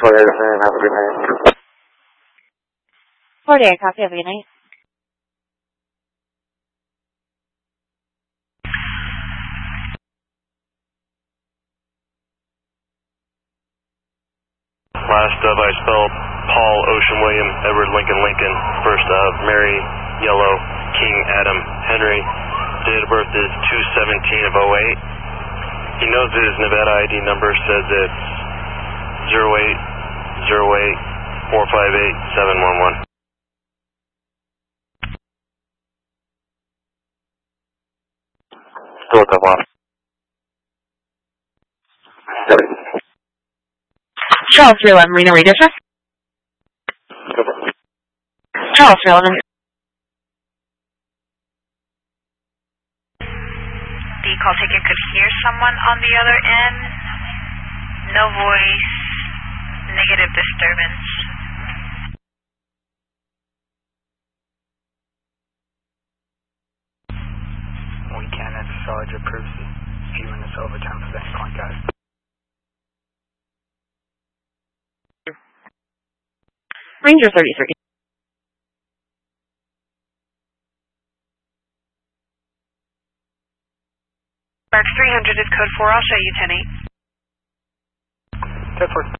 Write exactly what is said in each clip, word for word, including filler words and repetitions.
Have a good night. forty-eight, copy. Have a good night. Last of I spelled Paul, Ocean, William, Edward, Lincoln, Lincoln. First of Mary, Yellow, King, Adam, Henry. Date of birth is two seventeen of oh eight. He knows his Nevada I D number says it's zero eight zero eight four five eight seven one one. Still come off. Charles three eleven, Reno Redistrict. Charles three eleven. The call taker could hear someone on the other end. No voice. Negative disturbance. We can, as Sarge approves the few minutes overtime for that point, guys. Ranger thirty-three. Mark three hundred is code four. I'll show you ten eight. ten four.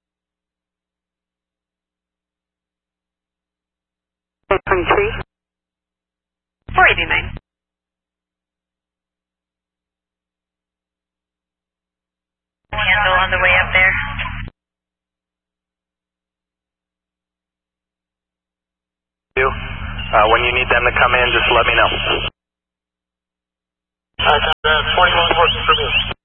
twenty-three. four eighty-nine. Handle on the way up there. Uh, when you need them to come in, just let me know. Uh, forty-one working for me.